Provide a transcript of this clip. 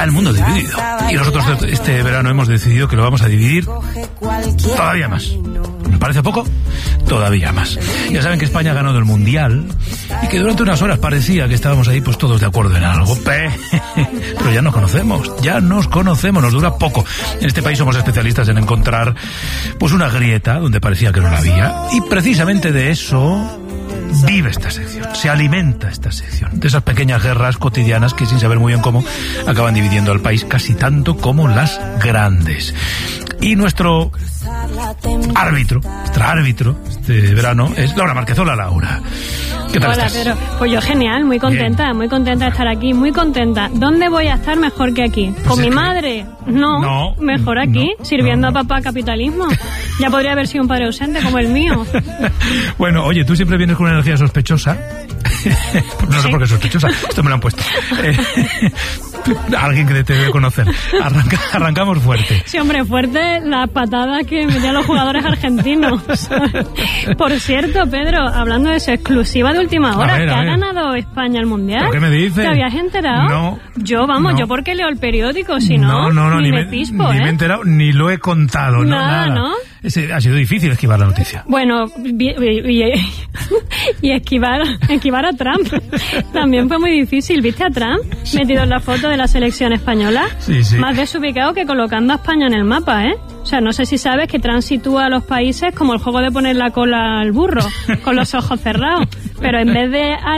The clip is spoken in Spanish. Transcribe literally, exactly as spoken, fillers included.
Está el mundo dividido. Y nosotros este verano hemos decidido que lo vamos a dividir todavía más. ¿Me parece poco? Todavía más. Ya saben que España ha ganado el Mundial y que durante unas horas parecía que estábamos ahí pues todos de acuerdo en algo. Pero ya nos conocemos, ya nos conocemos, nos dura poco. En este país somos especialistas en encontrar pues una grieta donde parecía que no la había. Y precisamente de eso vive esta sección, se alimenta esta sección, de esas pequeñas guerras cotidianas que sin saber muy bien cómo acaban dividiendo al país casi tanto como las grandes. Y nuestro árbitro, nuestro árbitro este verano es Laura Márquez. Hola, Laura. ¿Qué tal Hola, estás? Pedro. Pues yo genial, muy contenta, Bien. muy contenta de estar aquí, muy contenta. ¿Dónde voy a estar mejor que aquí? ¿Con pues mi madre? No, no, mejor aquí, no, sirviendo no, no. a papá capitalismo. Ya podría haber sido un padre ausente como el mío. Bueno, oye, tú siempre vienes con una energía sospechosa. No sé ¿Sí? por qué sospechosa, esto me lo han puesto. Eh, alguien que te debe conocer. Arranca, arrancamos fuerte. Sí, hombre, fuerte las patadas que metían los jugadores argentinos. Por cierto, Pedro, hablando de eso, exclusiva de última hora, ver, ¿que ha ver. ganado España el Mundial? ¿Pero qué me dices? ¿Te habías enterado? No. Yo, vamos, no. yo porque leo el periódico, si no, no, no, no ni, ni me me, pispo, ni ¿eh? me he enterado, ni lo he contado. Nada, no, nada. ¿no? Ese, ha sido difícil esquivar la noticia. Bueno, y, y, y esquivar, esquivar a Trump también fue muy difícil. ¿Viste a Trump Sí. metido en la foto de la selección española? Sí, sí. Más desubicado que colocando a España en el mapa, ¿eh? O sea, no sé si sabes que Trump sitúa a los países como el juego de poner la cola al burro, con los ojos cerrados. Pero en vez de